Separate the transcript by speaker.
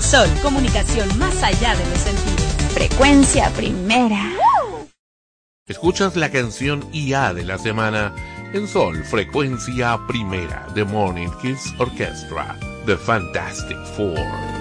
Speaker 1: Sol, comunicación más allá de los sentidos.
Speaker 2: Frecuencia primera.
Speaker 3: Escuchas la canción IA de la semana en Sol, Frecuencia Primera, The Morning Kiss Orchestra, The Fantastic Four.